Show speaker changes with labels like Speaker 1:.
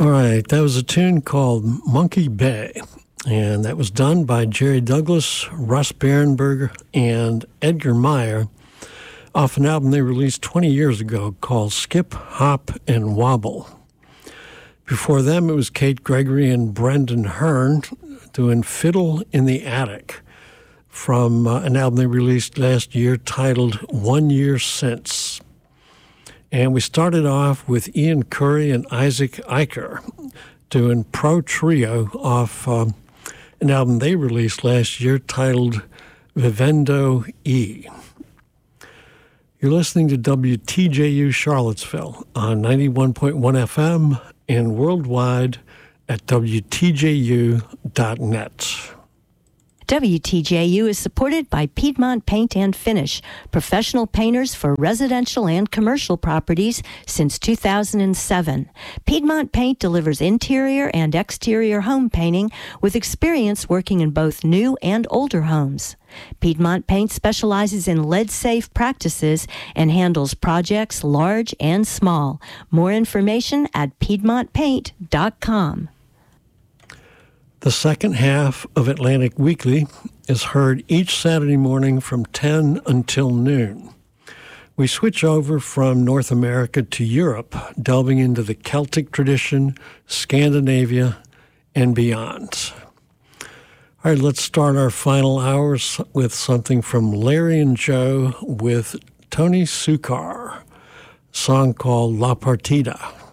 Speaker 1: All right, that was a tune called Monkey Bay, and that was done by Jerry Douglas, Russ Barenberger, and Edgar Meyer off an album they released 20 years ago called Skip, Hop, and Wobble. Before them, it was Kate Gregory and Brendan Hearn doing Fiddle in the Attic from an album they released last year titled 1 Year Since. And we started off with Ian Curry and Isaac Eicher doing Pro Trio off an album they released last year titled Vivendo E. You're listening to WTJU Charlottesville on 91.1 FM and worldwide at WTJU.net.
Speaker 2: WTJU is supported by Piedmont Paint and Finish, professional painters for residential and commercial properties since 2007. Piedmont Paint delivers interior and exterior home painting with experience working in both new and older homes. Piedmont Paint specializes in lead-safe practices and handles projects large and small. More information at piedmontpaint.com.
Speaker 1: The second half of Atlantic Weekly is heard each Saturday morning from 10 until noon. We switch over from North America to Europe, delving into the Celtic tradition, Scandinavia, and beyond. All right, let's start our final hours with something from Larry and Joe with Tony Sukar, a song called La Partida.